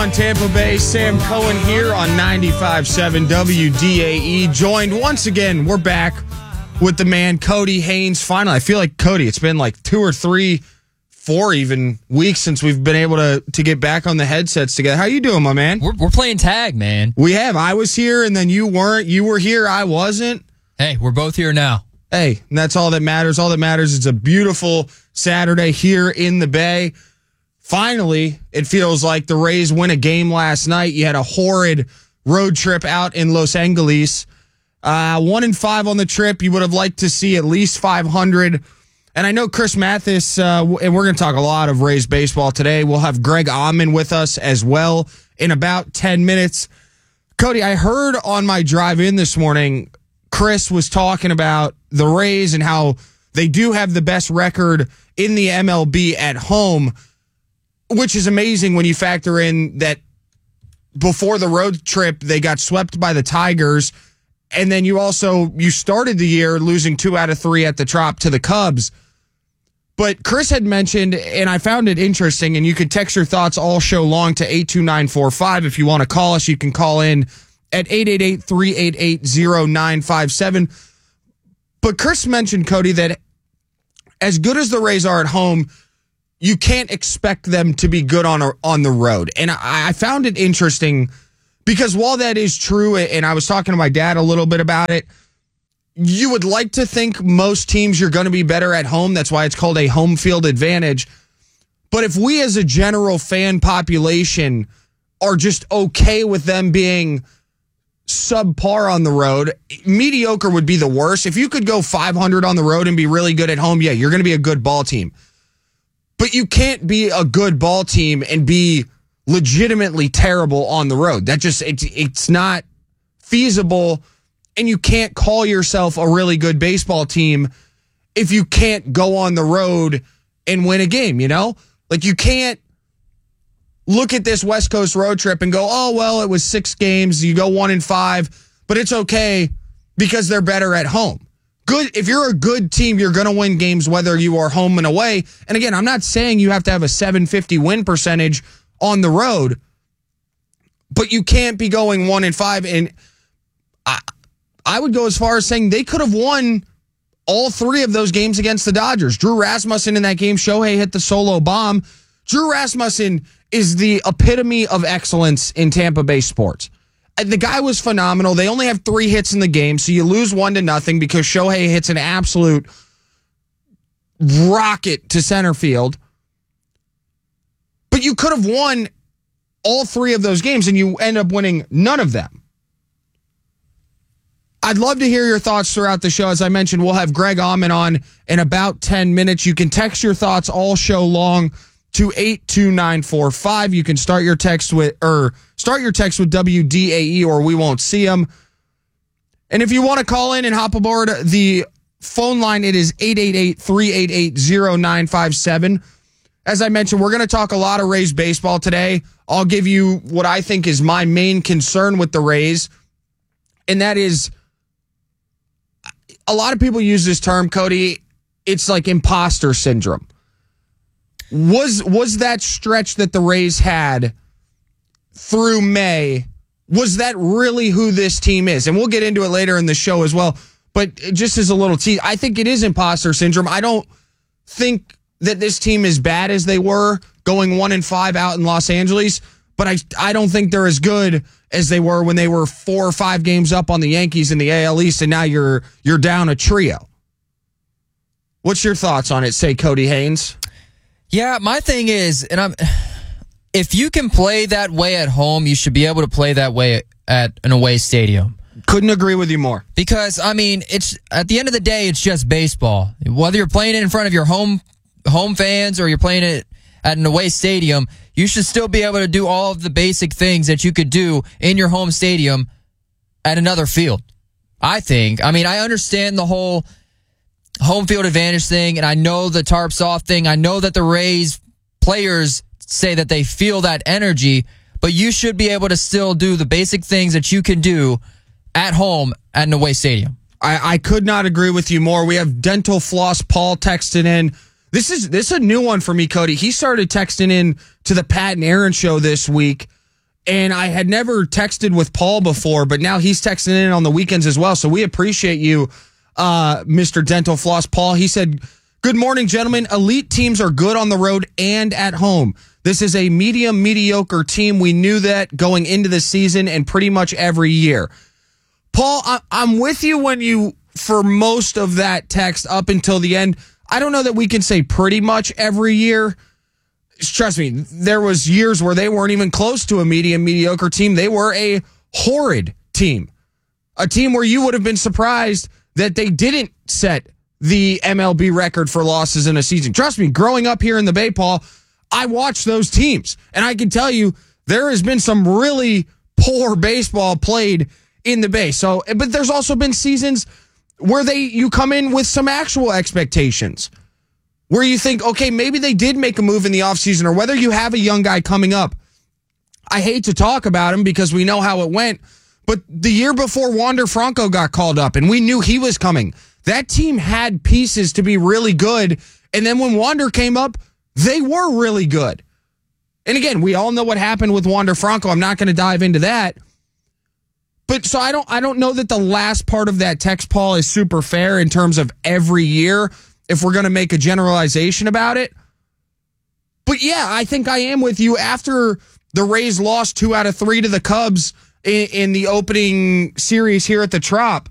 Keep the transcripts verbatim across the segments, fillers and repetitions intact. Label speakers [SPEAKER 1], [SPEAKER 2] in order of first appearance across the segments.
[SPEAKER 1] on Tampa Bay. Sam Cohen here on ninety-five point seven W D A E. Joined once again, we're back with the man, Cody Haynes. Finally, I feel like, Cody, it's been like two or three, four even weeks since we've been able to, to get back on the headsets together. How you doing, my man?
[SPEAKER 2] We're, we're playing tag, man.
[SPEAKER 1] We have. I was here, and then you weren't. You were here, I wasn't.
[SPEAKER 2] Hey, we're both here now.
[SPEAKER 1] Hey, and that's all that matters. All that matters is a beautiful Saturday here in the Bay. Finally, it feels like the Rays win a game last night. You had a horrid road trip out in Los Angeles. Uh, one and five on the trip. You would have liked to see at least five hundred. And I know Chris Mathis, uh, and we're going to talk a lot of Rays baseball today. We'll have Greg Auman with us as well in about ten minutes. Cody, I heard on my drive in this morning, Chris was talking about the Rays and how they do have the best record in the M L B at home, which is amazing when you factor in that before the road trip, they got swept by the Tigers. And then you also, you started the year losing two out of three at the Trop to the Cubs. But Chris had mentioned, and I found it interesting, and you could text your thoughts all show long to eight two nine four five. If you want to call us, you can call in at eight eight eight, three eight eight, zero nine five seven. But Chris mentioned, Cody, that as good as the Rays are at home, you can't expect them to be good on a, on the road. And I, I found it interesting because while that is true, and I was talking to my dad a little bit about it, you would like to think most teams you're going to be better at home. That's why it's called a home field advantage. But if we as a general fan population are just okay with them being subpar on the road, mediocre would be the worst. If you could go five hundred on the road and be really good at home, yeah, you're going to be a good ball team. But you can't be a good ball team and be legitimately terrible on the road. That just, it's, it's not feasible. And you can't call yourself a really good baseball team if you can't go on the road and win a game, you know? Like, you can't look at this West Coast road trip and go, oh, well, it was six games. You go one and five, but it's okay because they're better at home. Good. If you're a good team, you're going to win games whether you are home and away. And again, I'm not saying you have to have a seven fifty win percentage on the road, but you can't be going one and five. And I, I would go as far as saying they could have won all three of those games against the Dodgers. Drew Rasmussen in that game, Shohei hit the solo bomb. Drew Rasmussen is the epitome of excellence in Tampa Bay sports. The guy was phenomenal. They only have three hits in the game, so you lose one to nothing because Shohei hits an absolute rocket to center field. But you could have won all three of those games, and you end up winning none of them. I'd love to hear your thoughts throughout the show. As I mentioned, we'll have Greg Auman on in about ten minutes. You can text your thoughts all show long to eight two nine four five. You can start your text with or start your text with W D A E or we won't see them. And if you want to call in and hop aboard the phone line, it is eight eight eight, three eight eight, zero nine five seven. As I mentioned, we're going to talk a lot of Rays baseball today. I'll give you what I think is my main concern with the Rays, and that is a lot of people use this term, Cody. It's like imposter syndrome. Was was that stretch that the Rays had through May, was that really who this team is? And we'll get into it later in the show as well. But just as a little tease, I think it is imposter syndrome. I don't think that this team is bad as they were going one and five out in Los Angeles, but I I don't think they're as good as they were when they were four or five games up on the Yankees in the A L East, and now you're you're down a trio. What's your thoughts on it? Say, Cody Haynes.
[SPEAKER 2] Yeah, my thing is, and I'm, if you can play that way at home, you should be able to play that way at an away stadium.
[SPEAKER 1] Couldn't agree with you more.
[SPEAKER 2] Because, I mean, it's at the end of the day, it's just baseball. Whether you're playing it in front of your home home fans or you're playing it at an away stadium, you should still be able to do all of the basic things that you could do in your home stadium at another field. I think. I mean, I understand the whole home field advantage thing, and I know the tarp soft thing. I know that the Rays players say that they feel that energy, but you should be able to still do the basic things that you can do at home at an away stadium.
[SPEAKER 1] I, I could not agree with you more. We have Dental Floss Paul texting in. This is this is a new one for me, Cody. He started texting in to the Pat and Aaron show this week. And I had never texted with Paul before, but now he's texting in on the weekends as well. So we appreciate you, uh, Mister Dental Floss Paul. He said, "Good morning, gentlemen. Elite teams are good on the road and at home. This is a medium, mediocre team. We knew that going into the season and pretty much every year." Paul, I- I'm with you when you, for most of that text up until the end. I don't know that we can say pretty much every year. Trust me, there was years where they weren't even close to a medium, mediocre team. They were a horrid team. A team where you would have been surprised that they didn't set the M L B record for losses in a season. Trust me, growing up here in the Bay, Paul, I watched those teams. And I can tell you, there has been some really poor baseball played in the Bay. So, but there's also been seasons where they you come in with some actual expectations, where you think, okay, maybe they did make a move in the offseason, or whether you have a young guy coming up. I hate to talk about him because we know how it went, but the year before Wander Franco got called up and we knew he was coming, that team had pieces to be really good. And then when Wander came up, they were really good. And again, we all know what happened with Wander Franco. I'm not going to dive into that. But so I don't I don't know that the last part of that text, Paul, is super fair in terms of every year, if we're going to make a generalization about it. But yeah, I think I am with you. After the Rays lost two out of three to the Cubs in, in the opening series here at the Trop,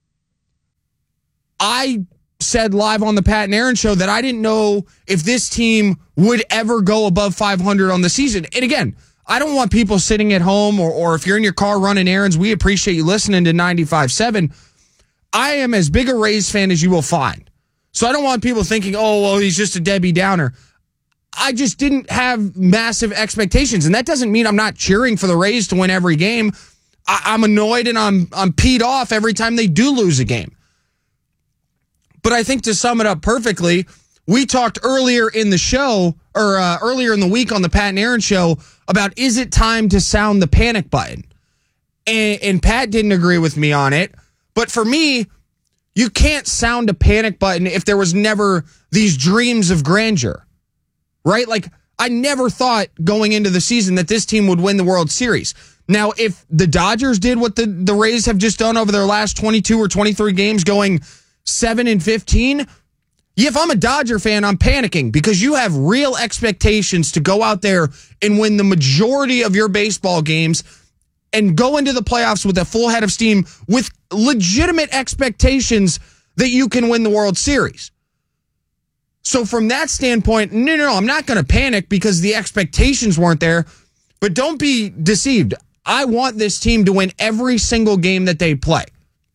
[SPEAKER 1] I said live on the Pat and Aaron show that I didn't know if this team would ever go above five hundred on the season. And again, I don't want people sitting at home, or, or if you're in your car running errands, we appreciate you listening to ninety-five seven. I am as big a Rays fan as you will find. So I don't want people thinking, oh, well, he's just a Debbie Downer. I just didn't have massive expectations. And that doesn't mean I'm not cheering for the Rays to win every game. I, I'm annoyed and I'm I'm peed off every time they do lose a game. But I think to sum it up perfectly, we talked earlier in the show, or uh, earlier in the week on the Pat and Aaron show, about is it time to sound the panic button? And, and Pat didn't agree with me on it. But for me, you can't sound a panic button if there was never these dreams of grandeur, right? Like, I never thought going into the season that this team would win the World Series. Now, if the Dodgers did what the, the Rays have just done over their last twenty-two or twenty-three games, going seven and fifteen, yeah, if I'm a Dodger fan, I'm panicking because you have real expectations to go out there and win the majority of your baseball games and go into the playoffs with a full head of steam with legitimate expectations that you can win the World Series. So from that standpoint, no, no, no, I'm not going to panic because the expectations weren't there. But don't be deceived. I want this team to win every single game that they play.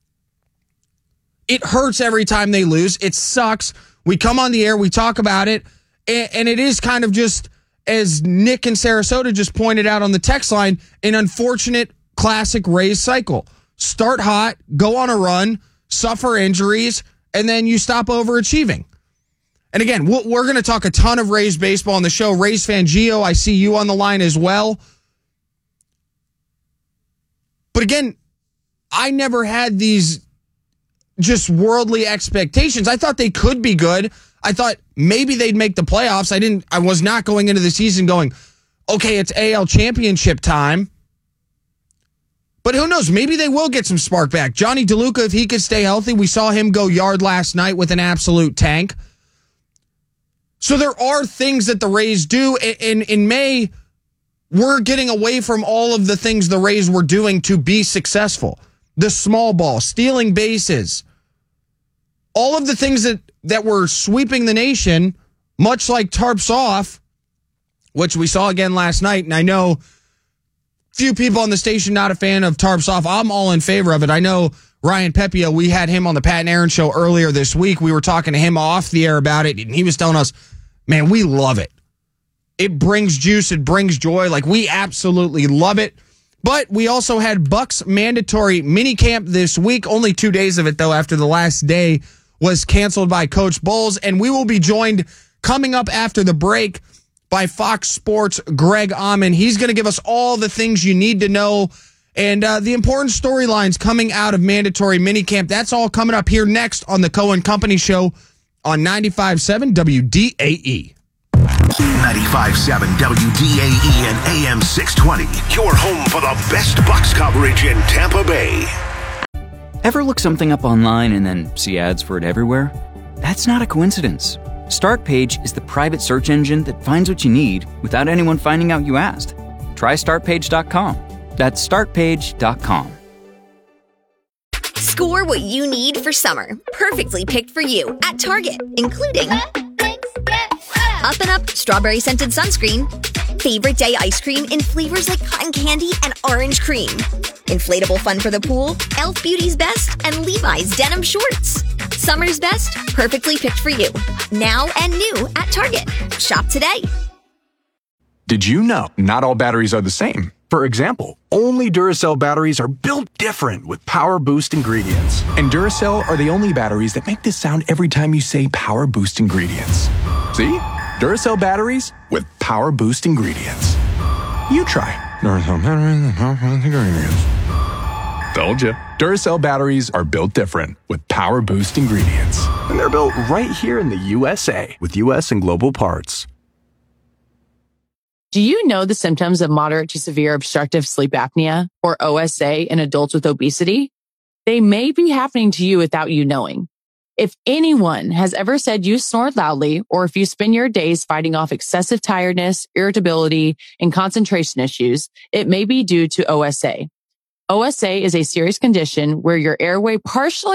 [SPEAKER 1] It hurts every time they lose. It sucks. We come on the air, we talk about it, and, and it is kind of just, as Nick in Sarasota just pointed out on the text line, an unfortunate classic Rays cycle. Start hot, go on a run, suffer injuries, and then you stop overachieving. And again, we're going to talk a ton of Rays baseball on the show. Rays fan Gio, I see you on the line as well. But again, I never had these just worldly expectations. I thought they could be good. I thought maybe they'd make the playoffs. I didn't, I was not going into the season going, okay, it's A L championship time. But who knows? Maybe they will get some spark back. Johnny DeLuca, if he could stay healthy, we saw him go yard last night with an absolute tank. So there are things that the Rays do. In, in May, we're getting away from all of the things the Rays were doing to be successful. The small ball, stealing bases, all of the things that, that were sweeping the nation, much like tarps off, which we saw again last night. And I know few people on the station not a fan of tarps off. I'm all in favor of it. I know Ryan Pepia, we had him on the Pat and Aaron show earlier this week. We were talking to him off the air about it, and he was telling us, man, we love it. It brings juice. It brings joy. Like, we absolutely love it. But we also had Bucks mandatory minicamp this week. Only two days of it, though, after the last day was canceled by Coach Bowles. And we will be joined coming up after the break by Fox Sports' Greg Amman. He's going to give us all the things you need to know and uh, the important storylines coming out of mandatory minicamp. That's all coming up here next on the Cohen Company Show on ninety-five point seven W D A E.
[SPEAKER 3] ninety-five point seven W D A E and A M six twenty. Your home for the best Bucs coverage in Tampa Bay.
[SPEAKER 4] Ever look something up online and then see ads for it everywhere? That's not a coincidence. Startpage is the private search engine that finds what you need without anyone finding out you asked. Try start page dot com. That's start page dot com.
[SPEAKER 5] Score what you need for summer. Perfectly picked for you at Target, including Up and Up Strawberry Scented Sunscreen, Favorite Day Ice Cream in flavors like cotton candy and orange cream, Inflatable Fun for the Pool, Elf Beauty's Best, and Levi's Denim Shorts. Summer's best, perfectly picked for you. Now and new at Target. Shop today.
[SPEAKER 6] Did you know not all batteries are the same? For example, only Duracell batteries are built different with Power Boost ingredients. And Duracell are the only batteries that make this sound every time you say Power Boost ingredients. See? Duracell batteries with Power Boost ingredients. You try. Duracell batteries with Power Boost ingredients. Told you. Duracell batteries are built different with Power Boost ingredients. And they're built right here in the U S A with U S and global parts.
[SPEAKER 7] Do you know the symptoms of moderate to severe obstructive sleep apnea, or O S A, in adults with obesity? They may be happening to you without you knowing. If anyone has ever said you snore loudly, or if you spend your days fighting off excessive tiredness, irritability, and concentration issues, it may be due to O S A. O S A is a serious condition where your airway partially